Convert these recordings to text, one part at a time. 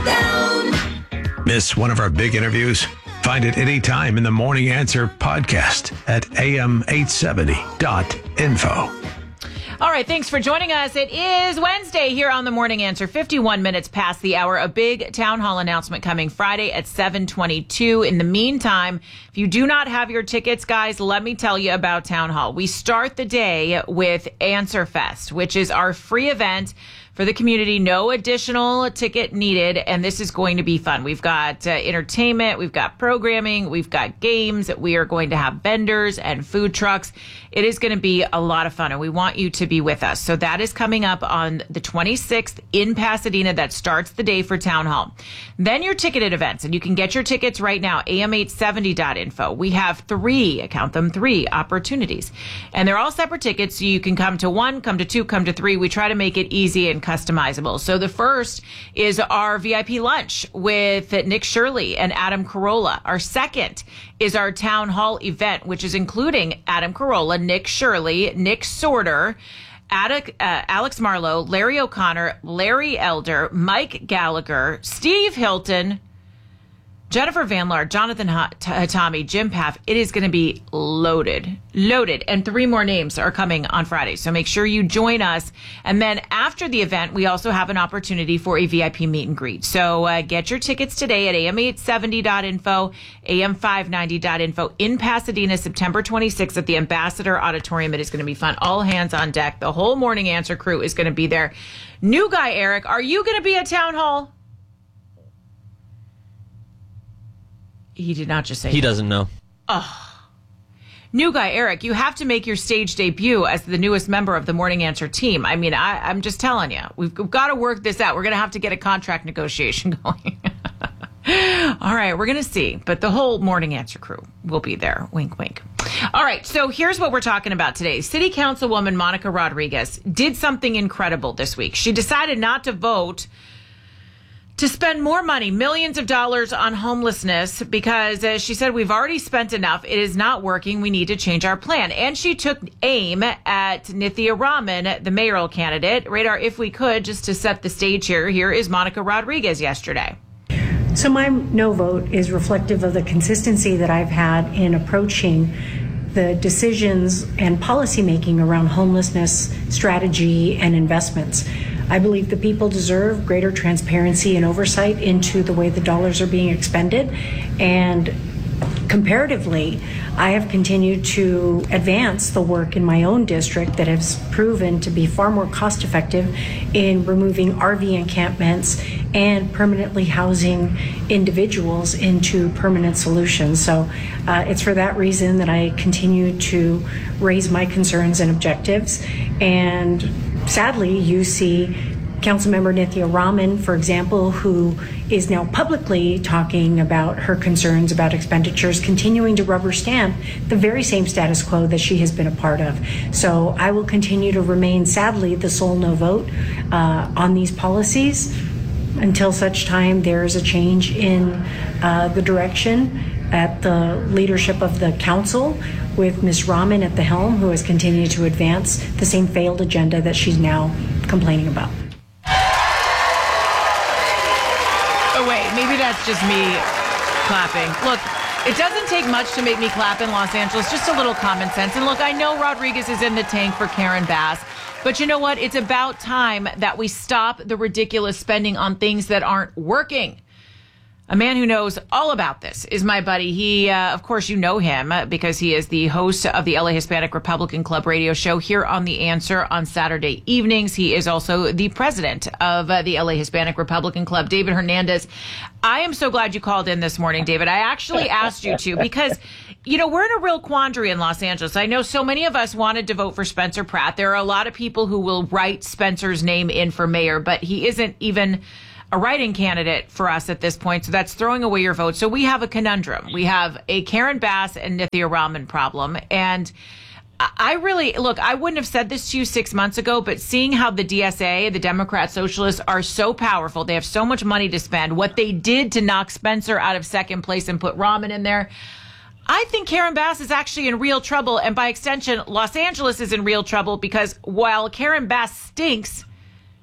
Countdown. Miss one of our big interviews? Find it anytime in the Morning Answer podcast at am870.info. All right, thanks for joining us. It is Wednesday here on the Morning Answer, 51 minutes past the hour. A big town hall announcement coming Friday at 7:22. In the meantime, if you do not have your tickets, guys, let me tell you about Town Hall. We start the day with Answer Fest, which is our free event for the community. No additional ticket needed, and this is going to be fun. We've got entertainment, we've got programming, we've got games. We are going to have vendors and food trucks. It is going to be a lot of fun, and we want you to be with us. So that is coming up on the 26th in Pasadena. That starts the day for Town Hall. Then your ticketed events, and you can get your tickets right now, am870.info. We have three opportunities, and they're all separate tickets, so you can come to one, come to two, come to three. We try to make it easy and customizable. So the first is our VIP lunch with Nick Shirley and Adam Carolla. Our second is our town hall event, which is including Adam Carolla, Nick Shirley, Nick Sorter, Alex Marlowe, Larry O'Connor, Larry Elder, Mike Gallagher, Steve Hilton, Jennifer Van Laar, Jonathan Hatami, Jim Paff. It is going to be loaded. And three more names are coming on Friday. So make sure you join us. And then after the event, we also have an opportunity for a VIP meet and greet. So get your tickets today at am870.info, am590.info in Pasadena, September 26th at the Ambassador Auditorium. It is going to be fun. All hands on deck. The whole Morning Answer crew is going to be there. New guy, Eric, are you going to be at Town Hall? He did not just say he doesn't know. Oh. New guy, Eric, you have to make your stage debut as the newest member of the Morning Answer team. I mean, I'm just telling you, we've got to work this out. We're going to have to get a contract negotiation going. All right, we're going to see. But the whole Morning Answer crew will be there. Wink, wink. All right, so here's what we're talking about today. City Councilwoman Monica Rodriguez did something incredible this week. She decided not to vote to spend more money, millions of dollars on homelessness, because as she said, we've already spent enough. It is not working. We need to change our plan. And she took aim at Nithya Raman, the mayoral candidate. Radar, if we could, just to set the stage here, here is Monica Rodriguez yesterday. So my no vote is reflective of the consistency that I've had in approaching the decisions and policymaking around homelessness strategy and investments. I believe the people deserve greater transparency and oversight into the way the dollars are being expended. And comparatively, I have continued to advance the work in my own district that has proven to be far more cost effective in removing RV encampments and permanently housing individuals into permanent solutions. So it's for that reason that I continue to raise my concerns and objectives. And sadly, you see Councilmember Nithya Raman, for example, who is now publicly talking about her concerns about expenditures, continuing to rubber stamp the very same status quo that she has been a part of. So I will continue to remain, sadly, the sole no vote on these policies until such time there is a change in the direction at the leadership of the council, with Ms. Raman at the helm, who has continued to advance the same failed agenda that she's now complaining about. Oh, wait, maybe that's just me clapping. Look, it doesn't take much to make me clap in Los Angeles, just a little common sense. And look, I know Rodriguez is in the tank for Karen Bass, but you know what? It's about time that we stop the ridiculous spending on things that aren't working. A man who knows all about this is my buddy. He, of course, you know him because he is the host of the LA Hispanic Republican Club radio show here on The Answer on Saturday evenings. He is also the president of the LA Hispanic Republican Club, David Hernandez. I am so glad you called in this morning, David. I actually asked you to because, you know, we're in a real quandary in Los Angeles. I know so many of us wanted to vote for Spencer Pratt. There are a lot of people who will write Spencer's name in for mayor, but he isn't even a write-in candidate for us at this point, so that's throwing away your vote. So we have a conundrum. We have a Karen Bass and Nithya Raman problem, and I really, look, I wouldn't have said this to you 6 months ago, but seeing how the DSA, the Democrat Socialists, are so powerful, they have so much money to spend, what they did to knock Spencer out of second place and put Raman in there, I think Karen Bass is actually in real trouble, and by extension, Los Angeles is in real trouble, because while Karen Bass stinks,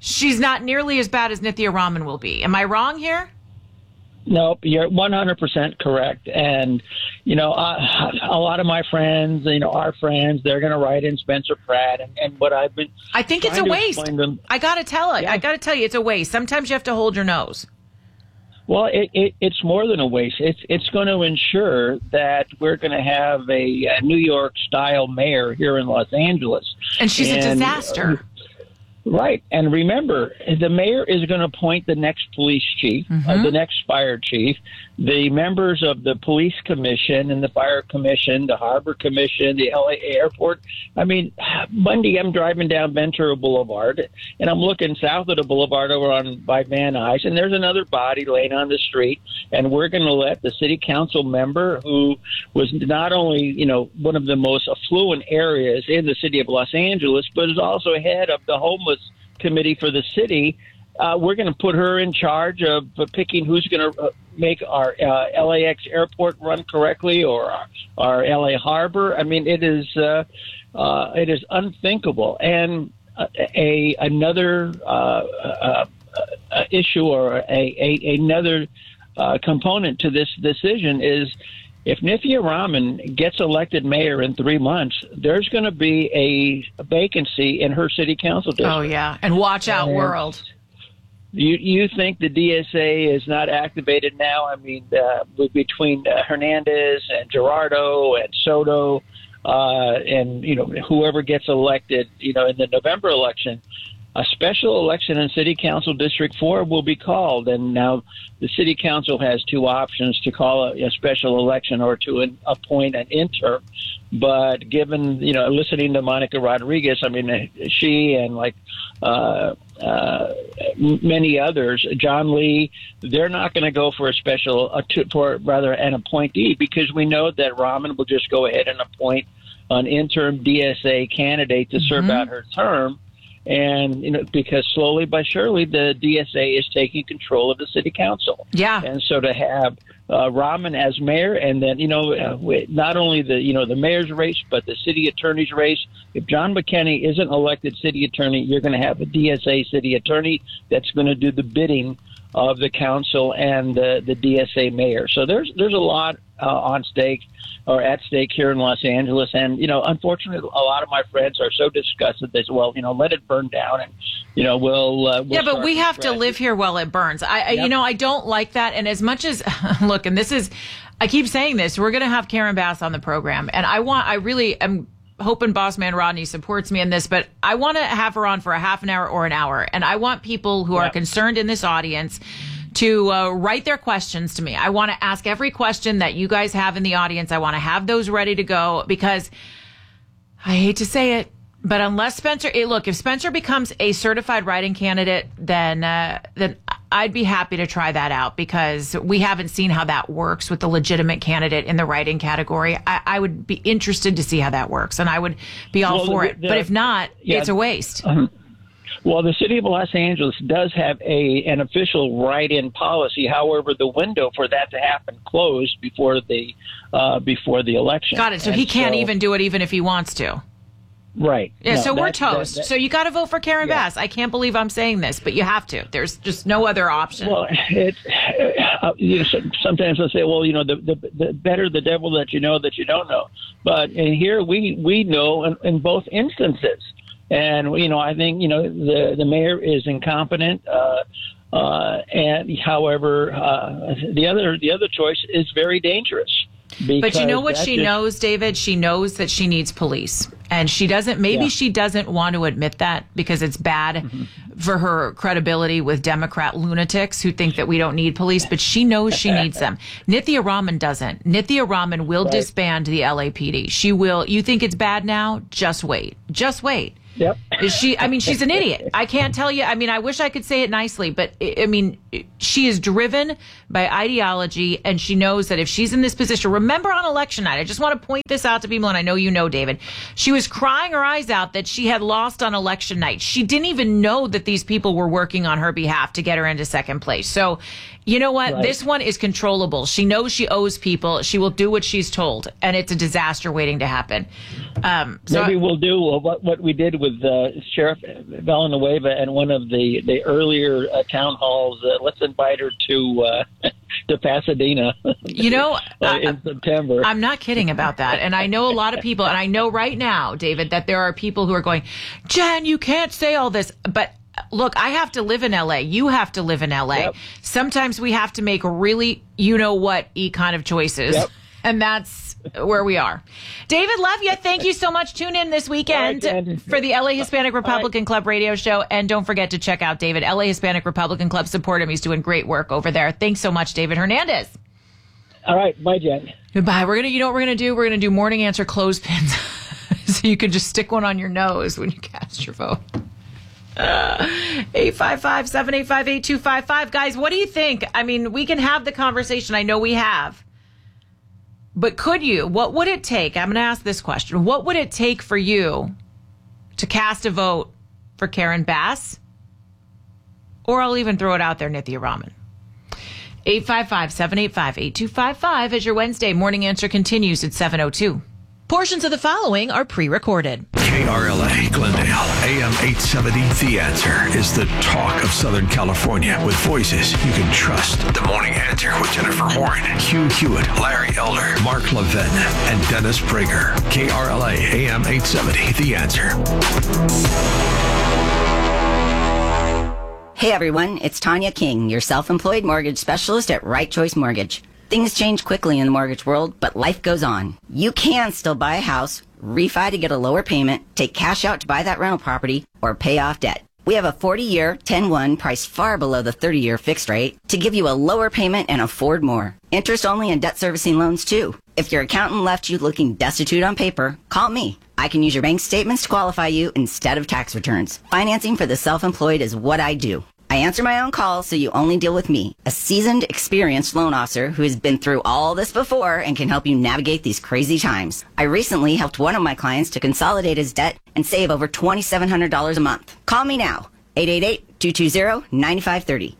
she's not nearly as bad as Nithya Raman will be. Am I wrong here? Nope, you're 100% correct. And, a lot of my friends, our friends, they're going to write in Spencer Pratt. And what I've been I think it's a waste. I got to tell it. Yeah. I got to tell you, it's a waste. Sometimes you have to hold your nose. Well, it's more than a waste. It's going to ensure that we're going to have a New York-style mayor here in Los Angeles. And she's a disaster. Right. And remember, the mayor is going to appoint the next police chief, the next fire chief, the members of the police commission and the fire commission, the harbor commission, the LA airport. I mean, Monday I'm driving down Ventura Boulevard, and I'm looking south of the boulevard over by Van Nuys, and there's another body laying on the street, and we're going to let the city council member, who was not only, one of the most affluent areas in the city of Los Angeles, but is also head of the homeless committee for the city. We're going to put her in charge of picking who's going to make our LAX airport run correctly, or our LA harbor. I mean, it is unthinkable. And another issue, or another component to this decision is, if Nithya Raman gets elected mayor in 3 months, there's going to be a vacancy in her city council district. Oh, yeah. And watch out, world. You think the DSA is not activated now? I mean, between Hernandez and Gerardo and Soto, and whoever gets elected, in the November election, a special election in City Council District 4 will be called. And now the City Council has two options: to call a special election or to appoint an interim. But given, listening to Monica Rodriguez, I mean, she and many others, John Lee, they're not going to go for an appointee, because we know that Raman will just go ahead and appoint an interim DSA candidate to serve out her term. And, because slowly but surely the DSA is taking control of the city council. Yeah. And so to have Raman as mayor, and then, not only the mayor's race, but the city attorney's race. If John McKinney isn't elected city attorney, you're going to have a DSA city attorney that's going to do the bidding of the council and the DSA mayor. So there's a lot at stake here in Los Angeles. And, unfortunately, a lot of my friends are so disgusted. They say, well, let it burn down, and, we'll yeah, but we have to live here while it burns. I don't like that. And as much as, look, and I keep saying this, we're going to have Karen Bass on the program. And I really am hoping Boss Man Rodney supports me in this, but I want to have her on for a half an hour or an hour. And I want people who are concerned in this audience to write their questions to me. I want to ask every question that you guys have in the audience. I want to have those ready to go, because I hate to say it, but unless if Spencer becomes a certified writing candidate, then I'd be happy to try that out, because we haven't seen how that works with the legitimate candidate in the writing category. I would be interested to see how that works, and I would be all for it. But if not, it's a waste. Well, the city of Los Angeles does have an official write-in policy. However, the window for that to happen closed before the election. Got it. So he can't even do it, even if he wants to. Right. Yeah. No, so we're toast. So you got to vote for Karen Bass. I can't believe I'm saying this, but you have to. There's just no other option. Well, sometimes I say, well, the better the devil that you know that you don't know. But here we know in both instances. And, I think, the mayor is incompetent. And however, the other choice is very dangerous. But you know what she knows, David? She knows that she needs police. And she doesn't, she doesn't want to admit that, because it's bad for her credibility with Democrat lunatics who think that we don't need police, but she knows she needs them. Nithya Raman doesn't. Nithya Raman will disband the LAPD. She will. You think it's bad now? Just wait. Just wait. Yep. She's an idiot. I can't tell you. I wish I could say it nicely, but she is driven by ideology, and she knows that if she's in this position, remember on election night, I just want to point this out to people, and I know you know, David, she was crying her eyes out that she had lost on election night. She didn't even know that these people were working on her behalf to get her into second place. So, you know what? Right. This one is controllable. She knows she owes people. She will do what she's told, and it's a disaster waiting to happen. Maybe we'll do what we did with Sheriff Villanueva in one of the earlier town halls. Let's invite her to Pasadena. In September. I'm not kidding about that, and I know a lot of people, and I know right now, David, that there are people who are going, Jen, you can't say all this, but. Look, I have to live in L.A. You have to live in L.A. Yep. Sometimes we have to make really, kind of choices. Yep. And that's where we are. David, love you. Thank you so much. Tune in this weekend for the LA Hispanic Republican Club radio show. And don't forget to check out David, LA Hispanic Republican Club. Support him. He's doing great work over there. Thanks so much, David Hernandez. All right. Bye, Jen. Goodbye. We're going to, what we're going to do? We're going to do morning answer clothespins. So you can just stick one on your nose when you cast your vote. 855-785-8255. Guys, what do you think? I mean, we can have the conversation. I know we have. But could you? What would it take? I'm going to ask this question. What would it take for you to cast a vote for Karen Bass? Or I'll even throw it out there, Nithya Raman. 855-785-8255 as your Wednesday morning answer continues at 7:02. Portions of the following are pre-recorded. KRLA Glendale, AM 870. The Answer is the talk of Southern California with voices you can trust. The Morning Answer with Jennifer Horn, Hugh Hewitt, Larry Elder, Mark Levin, and Dennis Prager. KRLA, AM 870. The Answer. Hey everyone, it's Tanya King, your self-employed mortgage specialist at Right Choice Mortgage. Things change quickly in the mortgage world, but life goes on. You can still buy a house, refi to get a lower payment, take cash out to buy that rental property, or pay off debt. We have a 40-year 10-1 priced far below the 30-year fixed rate to give you a lower payment and afford more. Interest only and debt servicing loans too. If your accountant left you looking destitute on paper, call me. I can use your bank statements to qualify you instead of tax returns. Financing for the self-employed is what I do. I answer my own calls, so you only deal with me, a seasoned, experienced loan officer who has been through all this before and can help you navigate these crazy times. I recently helped one of my clients to consolidate his debt and save over $2,700 a month. Call me now, 888-220-9530,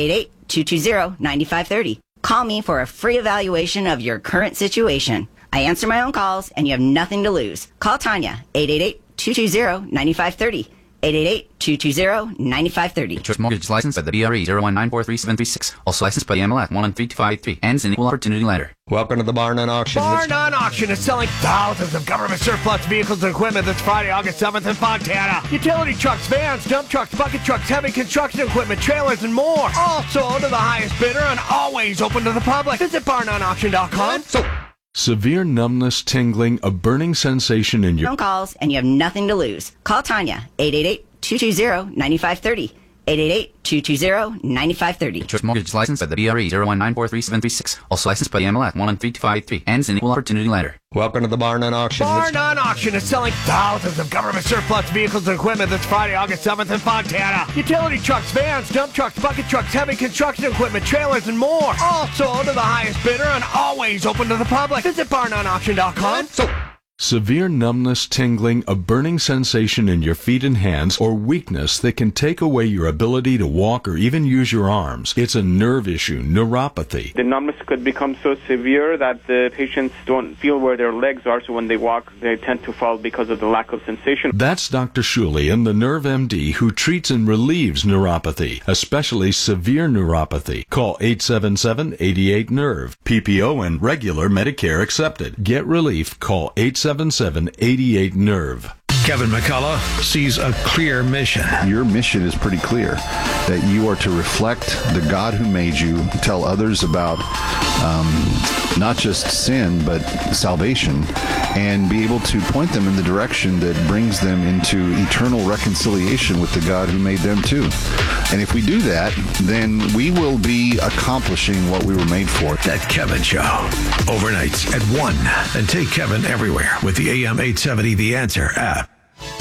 888-220-9530. Call me for a free evaluation of your current situation. I answer my own calls, and you have nothing to lose. Call Tanya, 888-220-9530. 888-220-9530. Choice Mortgage licensed by the BRE 019433736. Also licensed by the MLS 1132553. Ends in equal opportunity lender. Welcome to the Bar None Auction. Bar None Auction is selling thousands of government surplus vehicles and equipment this Friday, August 7th in Fontana. Utility trucks, vans, dump trucks, bucket trucks, heavy construction equipment, trailers, and more. All sold to the highest bidder and always open to the public. Visit barnoneauction.com. Severe numbness, tingling, a burning sensation in your phone calls, and you have nothing to lose. Call Tanya, 888-220-9530. 888-220-9530. Choice Mortgage licensed by the BRE 019433736. Also licensed by the MLS 1132553. Ends in equal opportunity lender. Welcome to the Bar None Auction. Bar None Auction is selling thousands of government surplus vehicles and equipment this Friday, August 7th in Fontana. Utility trucks, vans, dump trucks, bucket trucks, heavy construction equipment, trailers, and more. All sold to the highest bidder and always open to the public. Visit barnoneauction.com. severe numbness, tingling, a burning sensation in your feet and hands, or weakness that can take away your ability to walk or even use your arms. It's a nerve issue, neuropathy. The numbness could become so severe that the patients don't feel where their legs are, so when they walk, they tend to fall because of the lack of sensation. That's Dr. Shulian, the Nerve MD, who treats and relieves neuropathy, especially severe neuropathy. Call 877-88-NERVE. PPO and regular Medicare accepted. Get relief. Call 877-88-NERVE. Kevin McCullough sees a clear mission. Your mission is pretty clear, that you are to reflect the God who made you, tell others about not just sin, but salvation, and be able to point them in the direction that brings them into eternal reconciliation with the God who made them too. And if we do that, then we will be accomplishing what we were made for. That Kevin Show. Overnights at 1. And take Kevin everywhere with the AM 870 The Answer app.